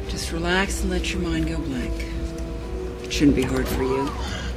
Just relax and let your mind go blank. It shouldn't be hard for you.